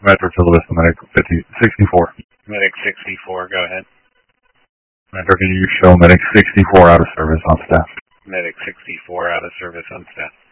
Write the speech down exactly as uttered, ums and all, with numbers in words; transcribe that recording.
Metro Chula Vista Medic fifty, sixty-four. Medic sixty-four, go ahead. Metro, can you show Medic sixty-four out of service on staff? Medic sixty-four out of service on staff.